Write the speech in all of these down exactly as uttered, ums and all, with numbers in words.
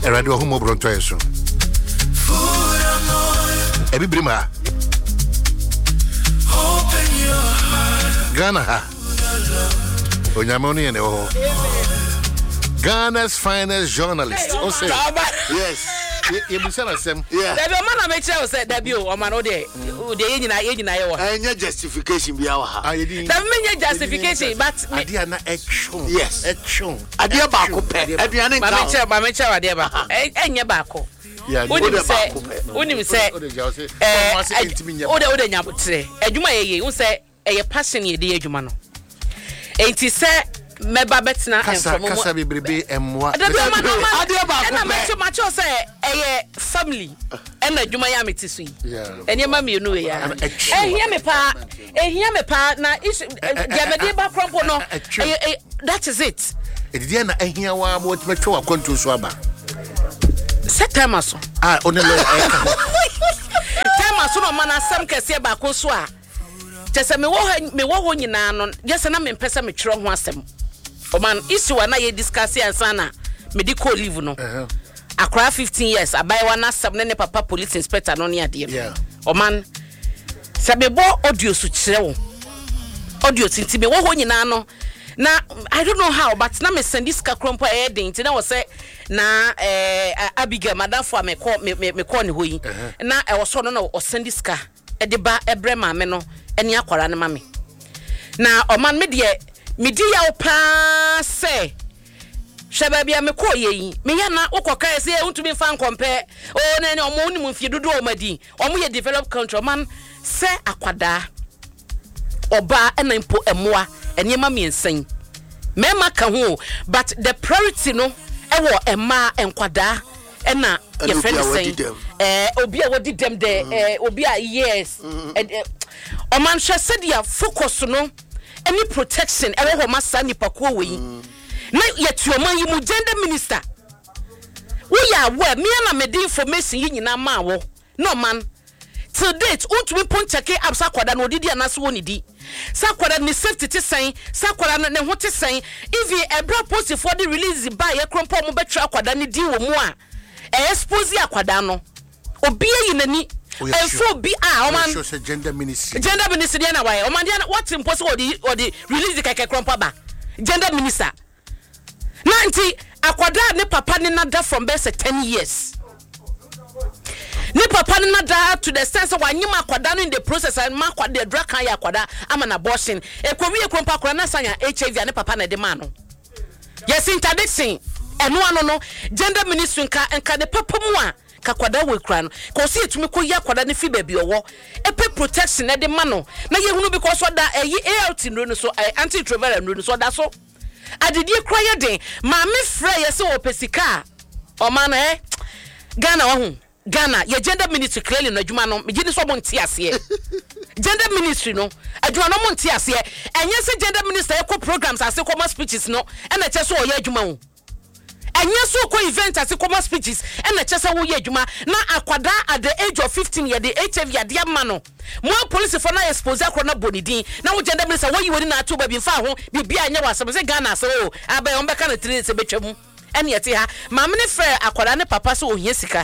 radio homo bronto eso ebi brima Ghana ha onyamoni ene ho Ghana's finest journalist o say yes you be say asem yeah there be man na say say there be o man o dey o dey nyina ye nyina ye wo anya justification bi awa ha there be justification but adia na echo yes echo adia ba ko pe aduane nka ba me che ba me che adia ba enye ba ko unim say unim say eh o dey o dey nyabotre adwuma ye ye wo say eye passion ye dey adwuma no enti say meba betina enfo mo kasa bebrebe emwa adia ba ko na me che ma che say eye family ena adwuma ya metiso yi eni ma me nu ya ehia me pa ehia me pa na gemede ba krompo no that is it edidia na ehia wa mo metwe wa konto so aba September so ah onelo eka tema so no mana sam kese ba ko so a chese me wo me wo ho nyina no yese na me mpese me twero ho asem o man issue na ye discuss yansa na medical leave no akra fifteen years abai wa na sab ne papa police inspector no ne ade yeah o man sabebo audio su kire wo audio tinti me wo ho nyina no na I don't know how but na me send this kakrompo e den ti na wo say na eh Abigail madam for me call me me call ni hoyi na e wo so no na o send this ka e de ba ebrema me no eni akwara ne ma me na o man me de me di ya opa say sheba bia me call ye me ya na ukoka say e untumi fan compare o na ni o mo ni mu fie dodo o madi o mo ye develop country man say akwada oba ena impo emoa enema mi ensan mema ka ho but the priority no ewo ema enkwada ena ye friend say eh obi a wodi dem de eh obi a yes o man hwe sedia focus no any protection ewo ho masa nipa ko we na ye tuoman yi mu gender minister we ya we me na me the information yi nyina ma wo no man till date untumi poncheke absa kwada no didi anaso woni di sakwada ni safety ti sen sakwada ne ho ti sen if you ebra post for the release by ye krompo mo betwa kwada ni di wo mu a e expose akwada no obi yi nani enfo bi a o man gender ministry gender ministry na why o man dia what impose or the or the release keke krompo ba gender minister nanti akwada ne papa ne nada from best ten years ni papa na da to the sense of wanyima akwada no in the process and ma kwada drug kan ya akwada ama na abortion e kowi e krompa kwada na sanya H I V ne papa na de ma no yes interdiction eno ano no gender ministry nka nka de papa mu a ka kwada we kra no ko se etumi ko ya kwada ne fi ba bi owo e pe protection ne de ma no na ye hunu because so da eyi A R T no so anti retroviral no so da so adidie kra ye den ma me frɛ ye se o pesika o ma na eh Ghana wo hu Ghana ye gender ministry clearly no adwuma no me gini so bon tie ase gender ministry no adwuma no mon tie ase enye se gender minister e ko programs ase ko speeches no e na che so o ye adwuma wo enye so ko event ase ko speeches e na che se wo ye adwuma na akwada at the age of fifteen ye the H I V ade ama no mo police for na expose akro na bonidin na wo gender minister wo yi woni na ato ba bi fa ho bibia anya wasem se Ghana ase o abai on be ka na three se betwam ene ye te ha mamne frɛ akwada ne papa so ohia sika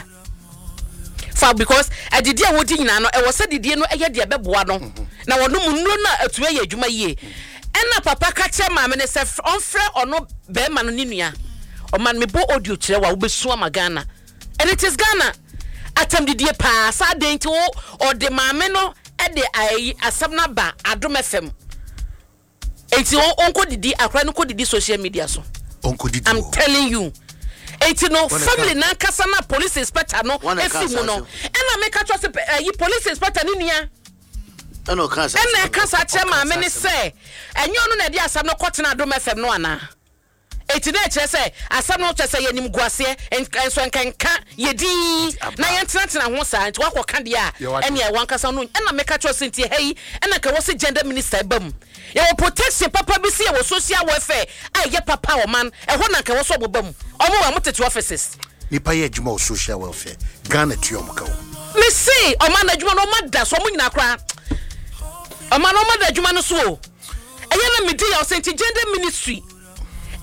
for because adidie wodi nyina no e wo se didie no eye de beboa no na wono mu nuro na atuwe ye adwuma yie ena papa ka che maame ne se on frɛ ono be ma no ninua o man me bo audio kire wa wo besu ama Ghana and it is Ghana atam didie pa sa denti wo o de maame no e de ayi asam na ba Adom F M enti onko didi akra no ko didi social media so onko didi I'm telling you eti no family na kasa na police inspector no efi mu no ena make a trust yi police inspector ni nia ena kasa ena kasa che ma me ni say enyo no na di asam no kwotena Adom F M no ana eti na che say asam no che say yenim guase enso nkanka yedi na yentena tena ho sa enti wakoka dia ena e wan kasa no ena make a trust enti hey ena ka wo se gender minister bam ye wo protection papa bi se wo social welfare ai ye papa wo man e ho na ka wo so bobam omo wa motete offices nipa ye adwuma social welfare Ghana tuom ka wo me see o man adwuma no mada so mo nyina kra o man no mada adwuma no so o eye na me di ya o senti gender ministry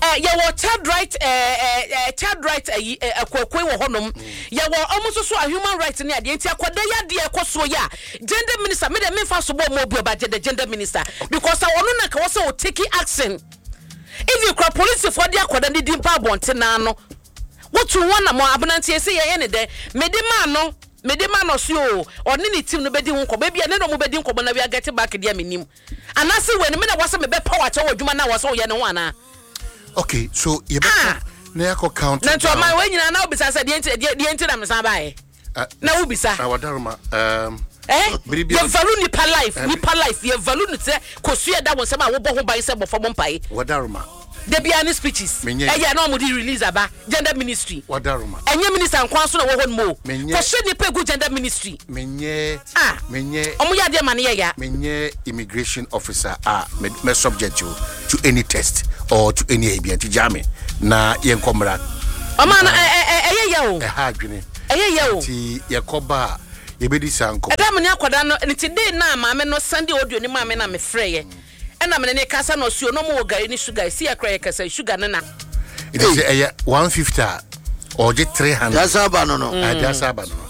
eh ya wo child right eh eh child right eh akwakwe wo honom ya wo omuso so human rights ne ade nti akwada ya de ekoso ya gender minister me de me fa so bo mo bi oba the gender minister because awonu na ka wo say o take action if you call police for the akwada ni dimpa bonte na no wotu wona mo abnantie say ye ne de me de ma no me de ma no so o oni ni team no bedi hu ko ba bia ne no mo bedi nko na bia get back dia menim anase we ne me na wasa me be power cha wadwuma na wasa o ye ne ho ana. Okay, so you better na yako count. Na to my we nyina na obisa say de de enti na mesa bae. Na obisa. Awadaruma um eh ye value ni pa life, ni pa life, ye value ni say kosu e da won say ma wo bo ho ban say bo fo mo mpae. Wadaruma. De bia ni speeches. Eh ya na mo di release aba gender ministry. Wadaruma. Enye minister nkwan so na wo ho mo. Ko she ni pa gu gender ministry. Menye ah menye omo ya de ma ne ya. Menye immigration officer ah me, me subject you to any test or to any abianti jame na yenkomra. Oma na eh eh ya o. Eh ha adwene. Eh ya o. Ti yekoba yebedi sanko. Edam ne akwada no nti dey na maame no Sunday audio ni maame na me freye. Ena me ne kasa no suo no mo gari ni sugar si akra ye kasa sugar na na. It is eh one fifty or je three hundred. That's aba no no. Ah that's aba no.